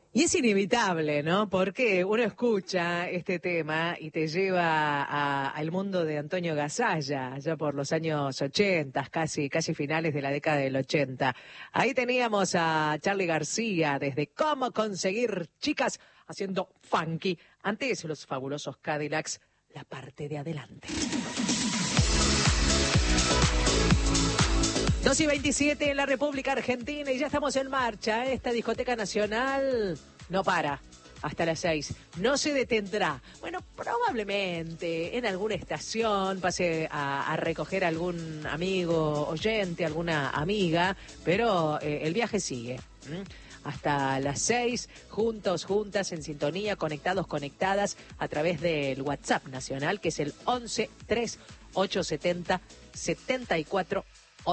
Y es inevitable, ¿no? Porque uno escucha este tema y te lleva al mundo de Antonio Gasalla, ya por los años 80, casi finales de la década del 80. Ahí teníamos a Charly García desde Cómo conseguir chicas haciendo funky. Antes los fabulosos Cadillacs, la parte de adelante. 2:27 en la República Argentina y ya estamos en marcha. Esta discoteca nacional no para hasta las 6. No se detendrá. Bueno, probablemente en alguna estación pase a recoger algún amigo oyente, alguna amiga, pero el viaje sigue. Hasta las 6, juntos, juntas, en sintonía, conectados, conectadas, a través del WhatsApp nacional, que es el 11 3 870 74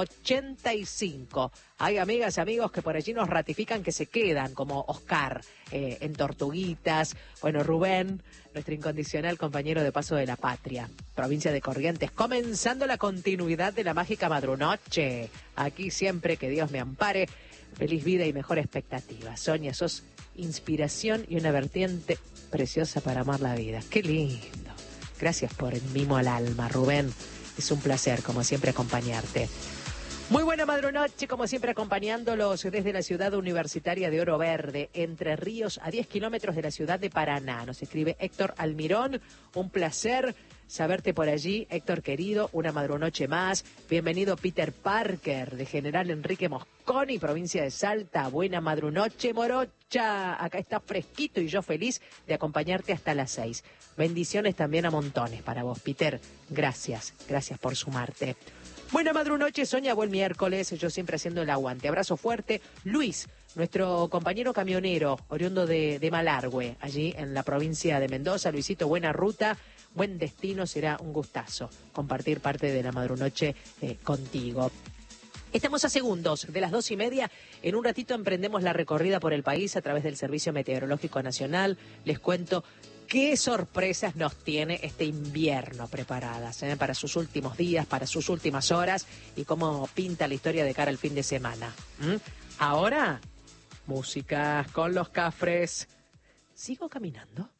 85. Hay amigas, amigos que por allí nos ratifican que se quedan, como Oscar en Tortuguitas. Bueno, Rubén, nuestro incondicional compañero de Paso de la Patria, provincia de Corrientes, comenzando la continuidad de la mágica madrunoche. Aquí siempre que Dios me ampare. Feliz vida y mejor expectativa. Sonia, sos inspiración y una vertiente preciosa para amar la vida. Qué lindo. Gracias por el mimo al alma, Rubén. Es un placer, como siempre, acompañarte. Muy buena madrunoche, como siempre, acompañándolos desde la ciudad universitaria de Oro Verde, Entre Ríos, a 10 kilómetros de la ciudad de Paraná. Nos escribe Héctor Almirón. Un placer saberte por allí, Héctor querido. Una madrunoche más. Bienvenido Peter Parker, de General Enrique Mosconi, provincia de Salta. Buena madrunoche, morocha. Acá está fresquito y yo feliz de acompañarte hasta las 6. Bendiciones también a montones para vos, Peter. Gracias por sumarte. Buena madrunoche, Sonia, buen miércoles, yo siempre haciendo el aguante. Abrazo fuerte. Luis, nuestro compañero camionero, oriundo de Malargüe, allí en la provincia de Mendoza. Luisito, buena ruta, buen destino, será un gustazo compartir parte de la madrunoche contigo. Estamos a segundos de las 2:30. En un ratito emprendemos la recorrida por el país a través del Servicio Meteorológico Nacional. Les cuento qué sorpresas nos tiene este invierno preparadas para sus últimos días, para sus últimas horas y cómo pinta la historia de cara al fin de semana. Ahora, música con los Cafres. ¿Sigo caminando?